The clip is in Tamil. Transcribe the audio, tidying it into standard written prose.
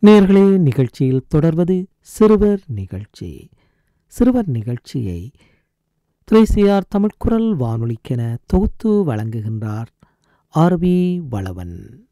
நேயர்களே, நிகழ்ச்சியில் தொடர்வது சிறுவர் நிகழ்ச்சி. சிறுவர் நிகழ்ச்சியை திரைசியார் தமிழ்குரல் வானொலிக்கென தொகுத்து வழங்குகின்றார் ஆர் வி வளவன்.